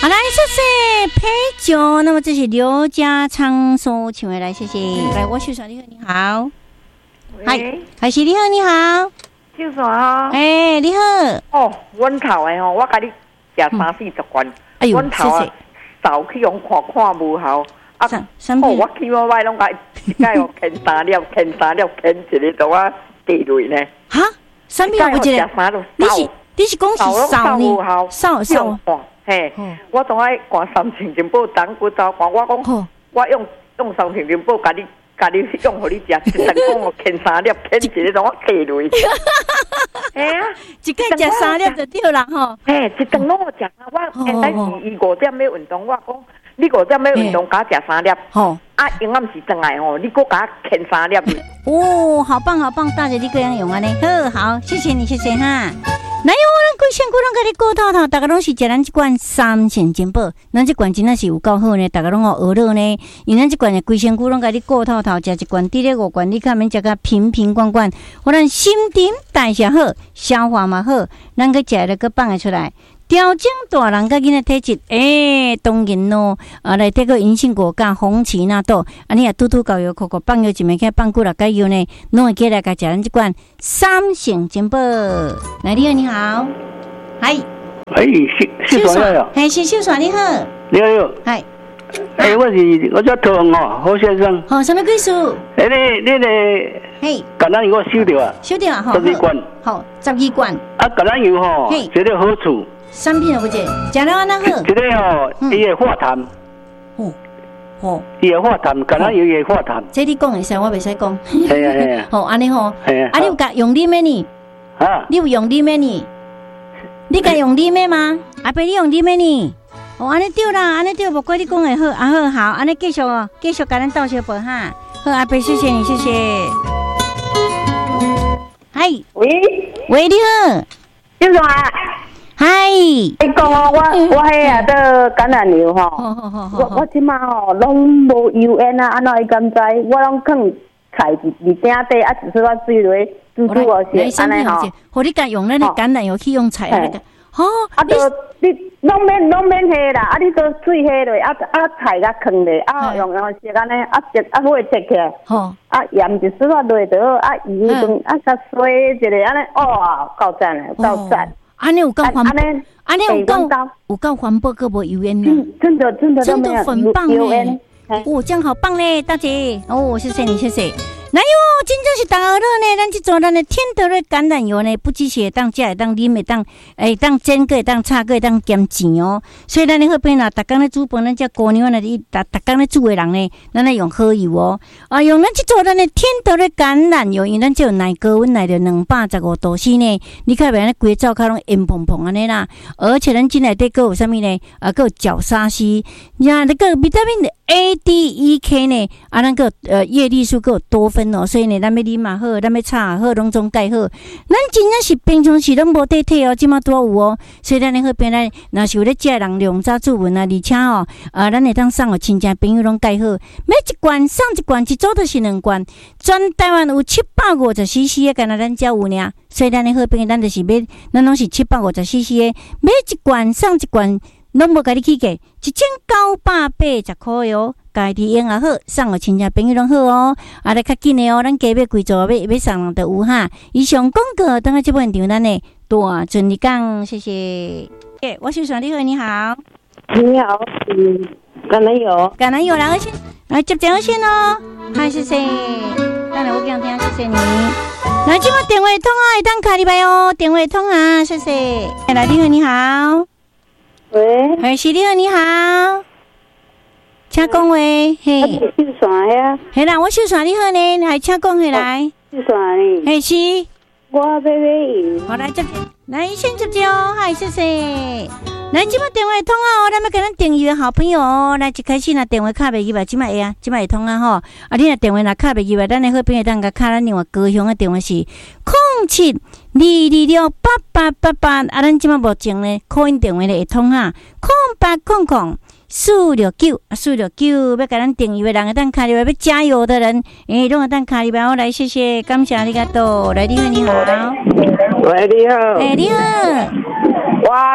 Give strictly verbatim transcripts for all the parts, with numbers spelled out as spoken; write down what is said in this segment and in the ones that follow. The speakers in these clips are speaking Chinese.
好，来谢谢陪酒。那么这是刘家昌所请回来，谢谢。来，我秀爽你好，你好。嗨，海是你好，你好。 秀爽。 哎，你好。 哦，阮头的吼，我甲你食三四十罐。 哎呦， 阮头啊，早去用看看无效。啊，哦，我去我买拢甲一盖哦，啃三粒，啃三粒，啃一个都我地雷呢。 哈？三粒不一个？你是你是讲是少呢？少少。 嘿，我总爱灌三千金宝当骨糟灌，我讲我用用三千金宝，甲你甲你用互你食，一顿讲我啃三粒，啃一个都我地雷。哎呀， 一个食三粒就对啦吼。 嘿，一顿拢我食，我现在是伊五点要运动，我讲。你五点要运动，甲食三粒，吼啊，永暗时转来吼，你搁甲啃三粒。 哦，好棒好棒，大姐你这样用安尼，好好，谢谢你，谢谢哈。来哟，咱规身躯拢甲你顾透透，大家拢是食咱这罐三千金宝，咱这罐真的是有够好呢，大家拢好学乐呢。因咱这罐的规身躯拢甲你顾透透，食一罐，第二五罐你看免食甲瓶瓶罐罐，互咱心情代谢好，消化嘛好，咱个食了个放得出来。调整大人甲囡仔体质，诶、欸，当然咯，啊，来这个银杏果加红旗那豆，啊，你也拄拄搞油口口放油一枚起放久了加油呢，拢会起来甲食咱这罐三成金宝。来，你好，你好，嗨， 哎，秀秀爽呀， 嗨，是秀爽，你好， 你好， 嗨， 哎，我是我叫陶宏哦，侯先生， 好，什么贵数？ 哎，你你个，嘿，橄榄油我收到啊， 收到啊，好， 十二罐， 好，十二罐， 啊，橄榄油吼，这个好处。 产品不解，食了安那好。 这个吼，伊会化痰。哦，哦，伊会化痰，橄榄油也会化痰。 这你讲会使，我袂使讲。 系啊系啊。 好，安尼吼。 系啊。 啊，你有甲用你咩呢？啊？你有用你咩呢？你甲用你咩吗？阿伯，你用你咩呢？哦，安尼对啦，安尼对，无怪你讲会好，啊好好，安尼继续哦，继续甲咱倒小杯哈。好，阿伯，谢谢你，谢谢。嗨， 喂， 喂，你好， 秀爽啊。 嗨， 你讲哦，我我迄啊，个橄榄油吼，我我即马吼拢无油烟啊，安怎会敢知？我拢放菜伫伫鼎底，啊，只是我水落煮煮哦是安尼吼。 互你甲用咱的橄榄油去用菜啊，吼， 啊，就你拢免拢免下啦，啊，你做水下落，啊啊菜甲放落，啊用用食安尼，啊食啊尾切起来，吼，啊盐就丝仔落倒，啊鱼汤啊甲水一个安尼，哦，够赞诶，够赞。安尼有够环保，安尼有够有够环保，个无油烟呢。真的真的真的很棒嘞！哦，这样好棒嘞，大姐。哦，谢谢你，谢谢。来哟，真正是大热呢！咱去做咱的天德的橄榄油呢，不只是会当食，会当啉，会当会当煎，个会当炒，个会当咸甜哦。所以咱咧好边啦，逐工咧煮饭，咱只姑娘呢，逐逐工咧煮的人呢，咱咧用好油哦。啊，用咱去做咱的天德的橄榄油，因为咱只有耐高温，耐着两百十五度 C 呢。你看别咱规灶骹拢烟蓬蓬安尼啦，而且咱进来底个有啥物呢？啊，个有角鲨烯，呀，那个维他命 A、D、E、K 呢？啊，那个呃叶绿素个有多酚。所以呢，咱要啉嘛好，咱要炒也好，拢总介好。咱真正是平常时拢无得体哦，即马多有哦。所以咱咧好边咱若是有咧食人量早煮饭啊，而且哦，啊，咱会当送互亲戚朋友拢介好。每一罐送一罐，一组就是两罐。全台湾有七百五十 C C 的，干那咱遮有尔。所以咱咧好边咱就是买，咱拢是七百五十 C C 的，每一罐送一罐，拢无甲你起价，一千九百八十块哟。家己用也好，送互亲戚朋友拢好哦。啊，来较紧的哦，咱加要贵座要要送人就有哈。以上广告，等下这本场咱的大顺利讲，谢谢。诶，我是爽你好，你好， 你好，嗯，橄榄油， 橄榄油，来先来接电话先哦。嗨，谢谢。当然我讲听，谢谢你。来，这个电话通啊，会当卡入来哦，电话通啊，谢谢。来，你好，你好。 喂， 还是你好，你好。请讲话，嘿。 秀爽呀。 嘿啦，我秀爽你好呢，还请讲下来。 秀爽呢？ 嘿是。 我要买油。 好来接，来先接接哦，嗨，谢谢。来，这摆电话通啊哦，咱要跟咱订阅的好朋友哦。来，一开始若电话卡袂入来，即摆会啊，即摆会通啊吼。啊，你若电话若卡袂入来，咱的好朋友当甲卡咱另外高雄的电话是零七二二六八八八八，啊，咱即摆目前呢，口音电话咧会通哈，零八空空。四六九啊，四六九，要甲咱订阅的人，当卡入来，要加油的人，诶，拢会当卡入来。我来，谢谢，感谢你个多。来，你好，你好。 喂，你好。 诶，你好。 我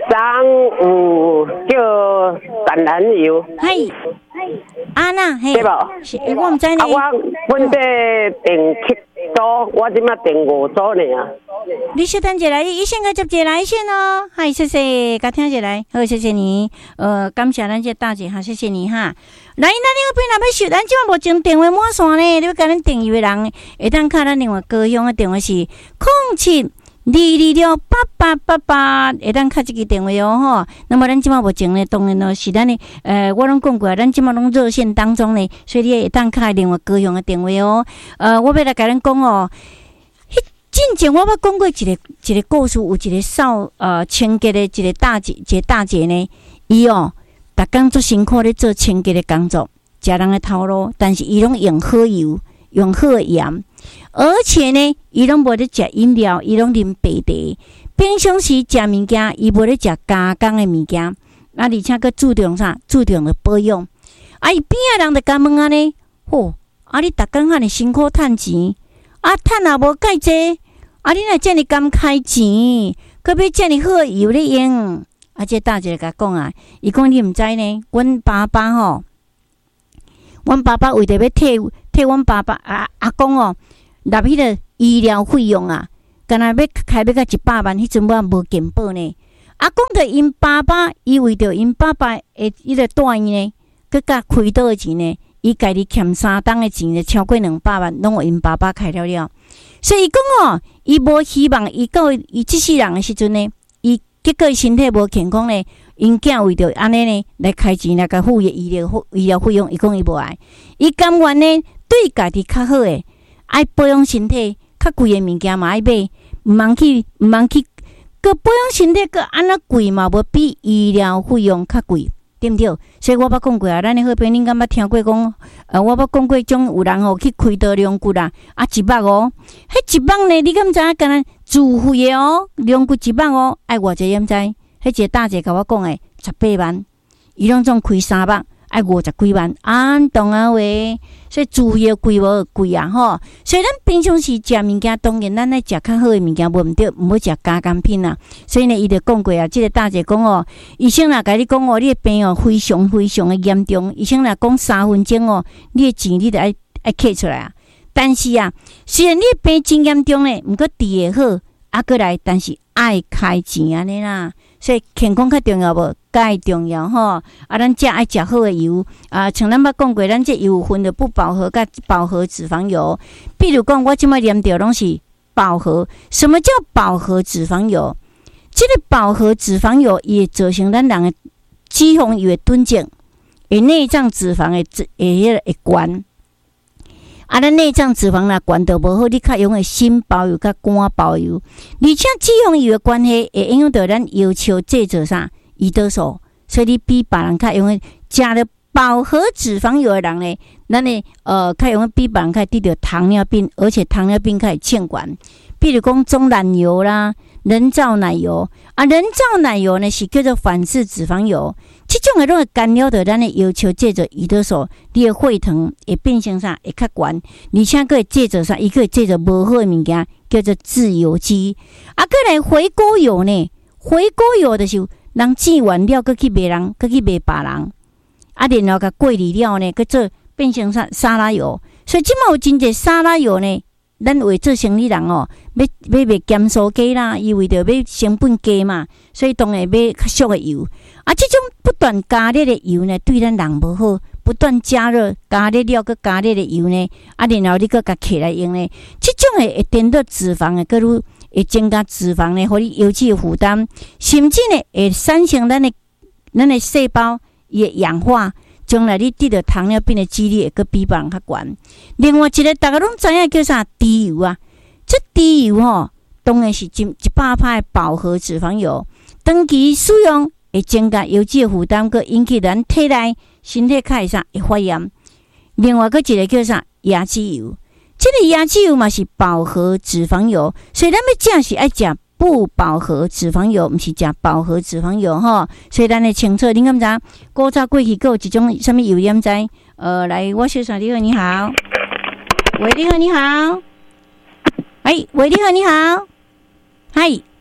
上有叫橄榄油， 嘿，啊那嘿， 对无？ 我唔知呢。 啊，我本地订七组，我即马订五组呢啊。 你稍等一下，医生个接一来先哦。嗨，谢谢，甲听一来，好，谢谢你。呃，感谢咱这大姐哈，谢谢你哈。来，咱另外边若要收，咱即马目前电话满线呢，你要甲咱订阅的人，会当敲咱另外高雄的电话是零七二二六八八八八，会当敲这个电话哦吼。那么咱即马目前呢，当然咯是咱的呃，我拢讲过，咱即马拢热线当中呢，所以你会当敲另外高雄的电话哦。呃，我要来甲咱讲哦。之前我捌讲过一个一个故事，有一个少呃清洁的一个大姐，一个大姐呢，伊哦，逐工做辛苦咧做清洁的工作，食人的头路，但是伊拢用好油，用好的盐，而且呢，伊拢无咧食饮料，伊拢啉白茶。平常时食物件，伊无咧食加工的物件，啊，而且佮注重啥？注重的保养。啊，伊边仔人就甲问安尼，吼，啊，你逐工遐尼辛苦趁钱，啊，趁也无介济。啊！你若遮尔敢开钱，搁要遮尔好油咧用，啊！这大姐甲讲啊，伊讲你毋知呢，阮爸爸吼，阮爸爸为着要替替阮爸爸啊阿公哦，纳迄个医疗费用啊，干那要开要到一百万，迄阵我无健保呢。阿公着因爸爸，伊为着因爸爸诶，迄个住院呢，搁甲开刀诶钱呢，伊家己欠三档诶钱，超过两百万，拢互因爸爸开了了。所以讲哦，伊无希望伊到伊即世人诶时阵呢，伊结果身体无健康呢，因囝为着安尼呢来开钱来甲付医疗医疗费用，伊讲伊无爱，伊甘愿呢对家己较好诶，爱保养身体，较贵诶物件嘛爱买，毋通去毋通去，个保养身体个安怎贵嘛，无比医疗费用较贵。对毋对？所以我捌讲过啊，咱的好朋友，恁敢捌听过讲？呃，我捌讲过，种有人吼去开刀量骨啦，啊一百哦，迄一百呢，你敢知影？敢若自费的哦，量骨一百哦，爱偌济？敢知？迄一个大姐甲我讲诶，十八万，伊拢总开三百，爱五十几万，安懂啊喂？所以自费贵无贵啊吼。所以咱平常时食物件，当然咱爱食较好诶物件，无毋对，毋好食加工品啊。所以呢，伊就讲过啊，即、這個大姐讲哦，医生若甲你讲哦，你诶病哦非常非常诶严重，医生若讲三分钟哦，你诶钱你得爱爱摕出来啊。但是啊，虽然你诶病真严重咧，毋过治会好，啊过来，但是爱开钱安尼啦。所以健康较重要无？介重要吼！啊，咱食爱食好诶油啊，像咱捌讲过，咱这油分的不饱和甲饱和脂肪油。比如讲，我即摆念着拢是饱和。什么叫饱和脂肪油？这个饱和脂肪油也造成咱人诶脂肪油诶囤积，诶内脏脂肪诶诶迄个会悬。啊，咱内脏脂肪若悬到无好，你较用诶心包油甲肝包油，而且脂肪油诶关系会影响到咱要求制作啥胰岛素，所以你比别人较用诶食了饱和脂肪油诶人咧，咱诶呃较用诶比别人较得到糖尿病，而且糖尿病较会欠悬。比如讲棕榈油啦、人造奶油啊，人造奶油呢是叫做反式脂肪油。这种诶拢会干扰到咱诶要求制作胰岛素，你诶血糖会变成啥？会较悬，而且佫会制作啥？伊佫会制作无好诶物件，叫做自由基。啊，佫来回锅油呢？回锅油就是人煮完了，佫去卖人，佫去卖别人。啊，然后甲过滤了呢，佫做变成啥沙拉油。所以即卖有真侪沙拉油呢。咱为做生意人哦，要要卖咸酥鸡啦，伊为着要成本低嘛，所以当然买较俗的油。啊，这种不断加热的油呢，对咱人无好。不断加热、加热了，佮加热的油呢，啊，然后你佮甲起来用呢，这种诶会颠倒脂肪诶，佮愈会增加脂肪呢，互你油脂负担，甚至呢会产生咱的咱的细胞伊会氧化。将来你得到糖尿病的几率会搁比别人较悬。另外一个大家拢知影叫啥猪油啊？这猪油吼，当然是一一百趴的饱和脂肪油，长期使用会增加油脂的负担，佮引起咱体内身体较会啥会发炎。另外佮一个叫啥椰子油，这个椰子油嘛是饱和脂肪油，所以咱要食是爱食不饱和脂肪油，毋是食饱和脂肪油吼，所以咱会清楚。恁敢知？古早过去佫有一种什么油盐知？呃，来，我先生你好，你好，喂，你好，你好，哎，喂，你好，你好，嗨，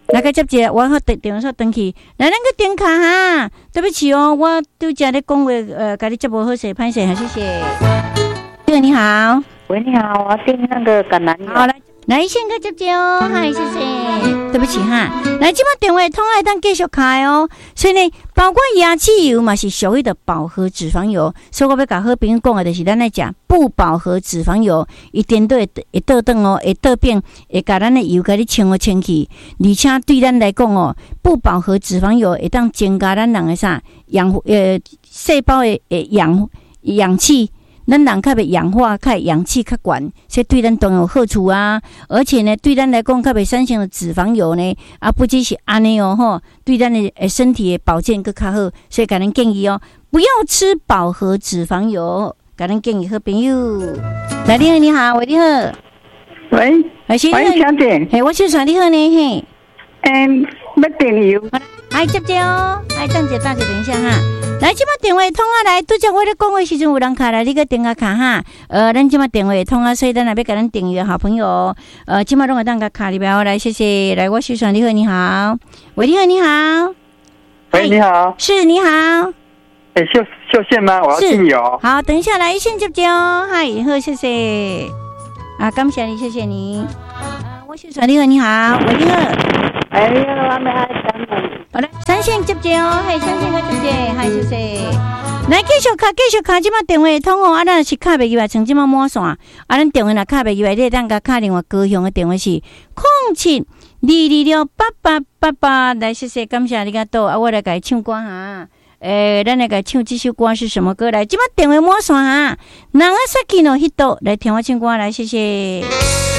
来个接者，我好电电话登去，来咱个点卡哈，对不起哦，我拄则咧讲话，呃，甲你接无好势，歹势，谢谢。这个你好， 喂，你好，我要订那个橄榄油。 好来。来，先个接接哦，嗨，谢谢。对不起哈，来，即摆电话通爱当继续开哦。所以呢，包括亚气油嘛是属于的饱和脂肪油，所以我要甲好朋友讲的就是咱来讲不饱和脂肪油，一点都会会倒转哦，会倒变，会甲咱的油甲你清哦清去，而且对咱来讲哦，不饱和脂肪油会当增加咱人的啥氧呃细胞的诶氧氧气。咱人较袂氧化，较氧气较悬，所以对咱都有好处啊。而且呢，对咱来讲，较袂产生的脂肪油呢，啊，不只是安尼哦吼，对咱的身体的保健更较好。所以，甲咱建议哦，不要吃饱和脂肪油。甲咱建议好朋友，来，你好，你好，喂，你好， 喂， 喂，小姐， 嘿，我小传你好呢，嘿， 嗯，要订油， 哎，接接哦，哎，等者，等者，等一下哈。来，即摆电话通啊来，拄则我咧讲话时阵有人卡来，你个电话卡哈。呃，咱即摆电话通啊，所以咱也要甲咱订阅好朋友。呃，即摆拢会当甲卡里边，来，谢谢。来，我徐爽，你好，你好，喂，你好，你好， 喂，你好， 是你好， 哎、欸，秀秀线吗？我要订油。 好，等一下来，先接接哦，嗨，好，谢谢。啊，感谢你，谢谢你。啊，我徐爽，你好，你好，喂，你好。 哎呀，我没爱等你。 好嘞，三线接接哦，嘿，三线个接接，嗨，谢谢。来继续卡，继续卡，即摆电话通哦，啊，咱是卡袂入来，像即摆满线，啊，咱电话若卡袂入来，你当甲卡另外高雄的电话是零七二二六八八八八，来，谢谢，感谢你甲倒，啊，我来甲伊唱歌哈。诶、欸，咱来甲唱这首歌是什么歌？来，即摆电话满线哈，人啊，杀去喏，迄度来听我唱歌，来，谢谢。